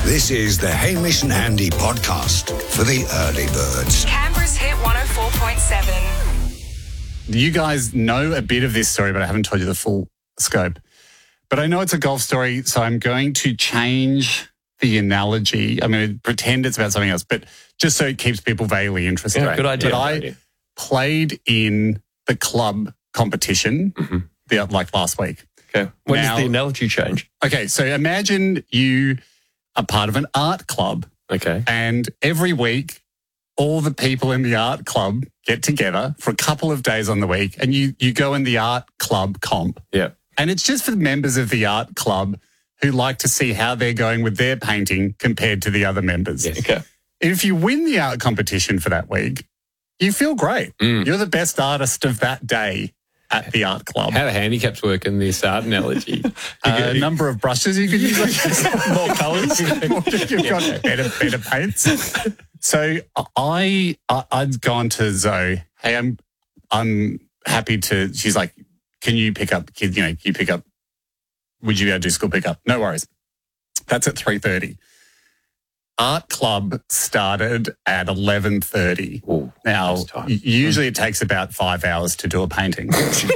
This is the Hamish and Andy podcast for the early birds. Canberra's Hit 104.7. You guys know a bit of this story, but I haven't told you the full scope. But I know it's a golf story, so I'm going to change the analogy. I'm going to pretend it's about something else, but just so it keeps people vaguely interested. Yeah, good idea. But I played in the club competition like last week. Okay. When Now- does the analogy change? Okay, so imagine you are part of an art club, Okay. and every week all the people in the art club get together for a couple of days on the week, and you go in the art club comp. Yeah. And it's just for the members of the art club who like to see how they're going with their painting compared to the other members. Yes. Okay. If you win the art competition for that week, you feel great. You're the best artist of that day at the art club. How do handicaps work in this art analogy? A number of brushes you could use, more colours. You've got better paints. So I'd gone to Zoe. Hey, I'm happy to. She's like, can you pick up kids? You know, you pick up. Would you be able to do school pickup? No worries. That's at 3:30. Art club started at 11:30. Ooh, Now, that's time. usually it takes about 5 hours to do a painting.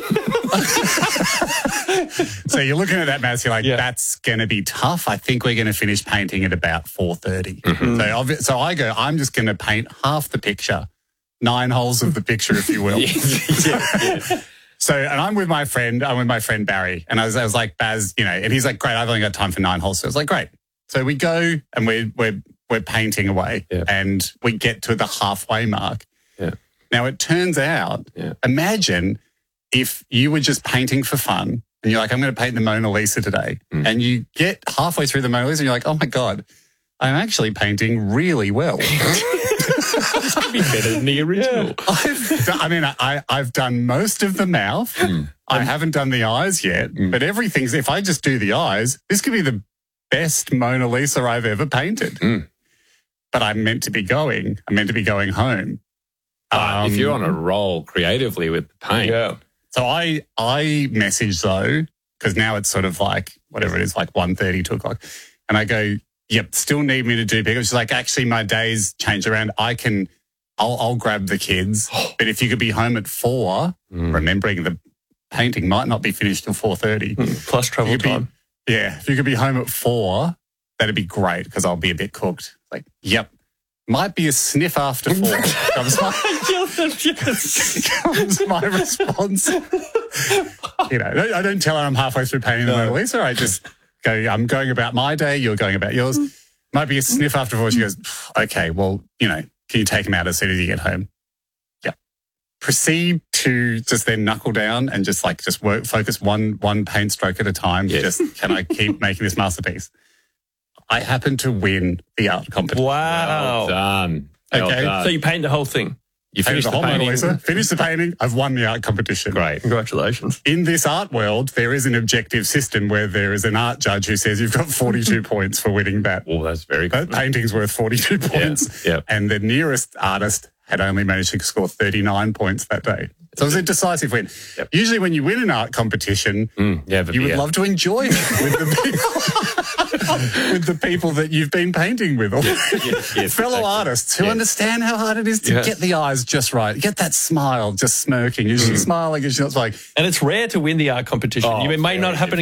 So you're looking at that, Matt, you're like, that's going to be tough. I think we're going to finish painting at about 4:30. So I go, I'm just going to paint half the picture, 9 holes of the picture, if you will. So, and I'm with my friend Barry, and I was like, Baz, you know, and he's like, great, I've only got time for 9 holes. So I was like, great. So we go and we're painting away, and we get to the halfway mark. Yeah. Now it turns out, imagine if you were just painting for fun, and you're like, I'm going to paint the Mona Lisa today, and you get halfway through the Mona Lisa, and you're like, oh my God, I'm actually painting really well. This could be better than the original. I've done most of the mouth. I haven't done the eyes yet, but everything's, if I just do the eyes, this could be the best Mona Lisa I've ever painted. But I'm meant to be going home. If you're on a roll creatively with the paint. So I message Zoe, because now it's sort of like, whatever it is, like 1:30, 2 o'clock. And I go, yep, still need me to do pickup. She's like, actually, my days change around. I'll grab the kids. But if you could be home at 4, remembering the painting might not be finished till 4:30. Plus travel time. If you could be home at 4, that'd be great, because I'll be a bit cooked. Like, yep. Might be a sniff after 4. comes my response. You know, I don't tell her I'm halfway through painting the Mona Lisa. I just go, I'm going about my day, you're going about yours. Might be a sniff after 4. She goes, okay, well, you know, can you take him out as soon as you get home? Yeah. Proceed to just then knuckle down and just focus one paint stroke at a time. Just, can I keep making this masterpiece? I happen to win the art competition. Wow. Well done. Okay. Well done. So you paint the whole thing. You Finished finished the the whole Mona painting. Lisa. Finished the painting. I've won the art competition. Great. Congratulations. In this art world, there is an objective system where there is an art judge who says you've got 42 points for winning that. Oh, that's very good. That painting's worth 42 points. Yeah. And the nearest artist had only managed to score 39 points that day. So it was a decisive win. Yep. Usually when you win an art competition, you would love to enjoy it with the with the people that you've been painting with. Yes, Fellow artists who understand how hard it is to get the eyes just right, get that smile just smirking. Is she smiling? Is she not like? And it's rare to win the art competition. It may not happen